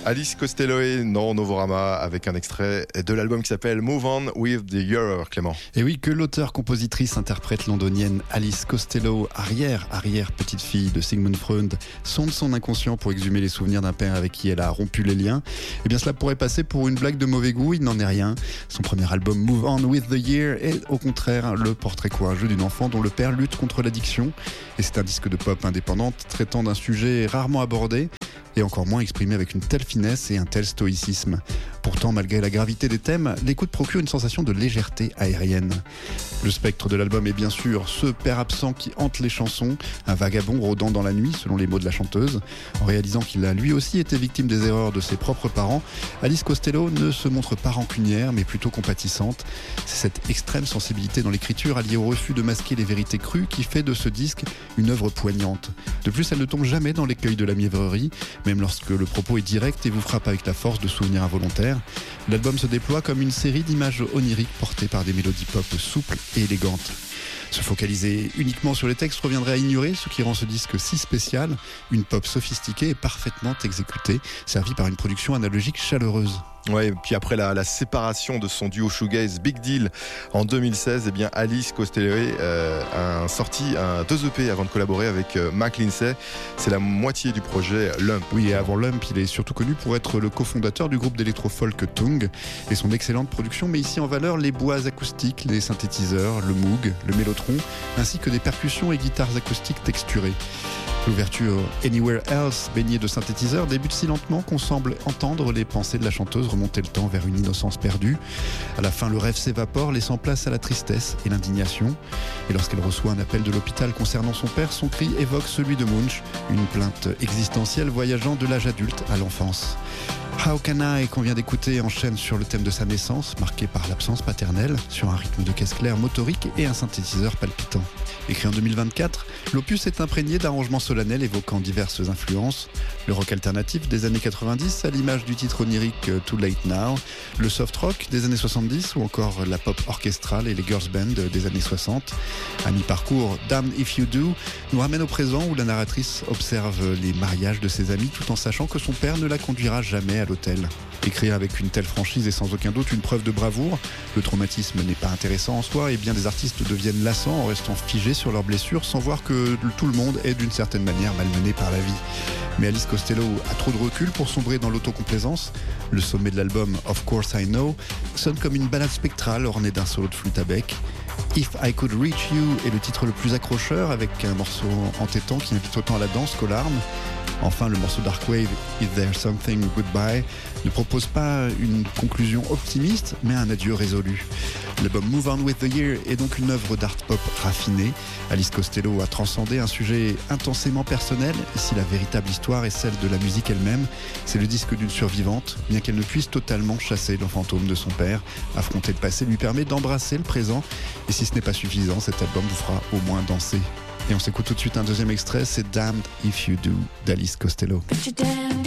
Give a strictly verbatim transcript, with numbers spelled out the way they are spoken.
Alice Costello et non Novorama avec un extrait de l'album qui s'appelle Move On with the Year, Clément. Et oui, que l'auteur-compositrice-interprète londonienne Alice Costello, arrière, arrière petite fille de Sigmund Freud, sonde son inconscient pour exhumer les souvenirs d'un père avec qui elle a rompu les liens. Eh bien, cela pourrait passer pour une blague de mauvais goût, il n'en est rien. Son premier album Move On with the Year est au contraire le portrait courageux d'une enfant dont le père lutte contre l'addiction. Et c'est un disque de pop indépendante traitant d'un sujet rarement abordé et encore moins exprimé avec une telle finesse et un tel stoïcisme. Pourtant, malgré la gravité des thèmes, l'écoute procure une sensation de légèreté aérienne. Le spectre de l'album est bien sûr ce père absent qui hante les chansons, un vagabond rôdant dans la nuit, selon les mots de la chanteuse. En réalisant qu'il a lui aussi été victime des erreurs de ses propres parents, Alice Costello ne se montre pas rancunière, mais plutôt compatissante. C'est cette extrême sensibilité dans l'écriture, alliée au refus de masquer les vérités crues, qui fait de ce disque une œuvre poignante. De plus, elle ne tombe jamais dans l'écueil de la mièvrerie, même lorsque le propos est direct et vous frappe avec la force de souvenirs involontaires. L'album se déploie comme une série d'images oniriques portées par des mélodies pop souples et élégantes. Se focaliser uniquement sur les textes reviendrait à ignorer ce qui rend ce disque si spécial, une pop sophistiquée et parfaitement exécutée, servie par une production analogique chaleureuse. Ouais, et puis après la, la séparation de son duo shoegaze Big Deal en deux mille seize, eh bien Alice Costello euh, a sorti un deux E P avant de collaborer avec euh, Mac Lindsay. C'est la moitié du projet Lump. Oui, et avant Lump, il est surtout connu pour être le cofondateur du groupe d'électro-folk Tung et son excellente production met ici en valeur les bois acoustiques, les synthétiseurs, le Moog, le Mellotron, ainsi que des percussions et guitares acoustiques texturées. L'ouverture Anywhere Else, baignée de synthétiseurs, débute si lentement qu'on semble entendre les pensées de la chanteuse remonter le temps vers une innocence perdue. À la fin, le rêve s'évapore, laissant place à la tristesse et l'indignation. Et lorsqu'elle reçoit un appel de l'hôpital concernant son père, son cri évoque celui de Munch, une plainte existentielle voyageant de l'âge adulte à l'enfance. How Can I, qu'on vient d'écouter, enchaîne sur le thème de sa naissance, marqué par l'absence paternelle, sur un rythme de caisse claire motorique et un synthétiseur palpitant. Écrit en deux mille vingt-quatre, l'opus est imprégné d'arrangements solennels évoquant diverses influences. Le rock alternatif des années quatre-vingt-dix, à l'image du titre onirique Too Late Now, le soft rock des années soixante-dix ou encore la pop orchestrale et les girls band des années soixante. À mi-parcours, Damned If You Do nous ramène au présent où la narratrice observe les mariages de ses amis tout en sachant que son père ne la conduira jamais à l'hôtel. Écrit avec une telle franchise et sans aucun doute une preuve de bravoure, le traumatisme n'est pas intéressant en soi et bien des artistes deviennent lassants en restant figés sur leurs blessures sans voir que tout le monde est d'une certaine manière malmené par la vie. Mais Alice Costello a trop de recul pour sombrer dans l'autocomplaisance. Le sommet de l'album Of Course I Know sonne comme une balade spectrale ornée d'un solo de flûte à bec. If I Could Reach You est le titre le plus accrocheur avec un morceau entêtant qui invite autant à la danse qu'aux larmes. Enfin, le morceau Dark Wave, Is There Something Goodbye, ne propose pas une conclusion optimiste, mais un adieu résolu. L'album Move On With The Year est donc une œuvre d'art pop raffinée. Alice Costello a transcendé un sujet intensément personnel. Ici, la véritable histoire est celle de la musique elle-même. C'est le disque d'une survivante, bien qu'elle ne puisse totalement chasser le fantôme de son père. Affronter le passé lui permet d'embrasser le présent. Et si ce n'est pas suffisant, cet album vous fera au moins danser. Et on s'écoute tout de suite un deuxième extrait, c'est Damned If You Do d'Alice Costello.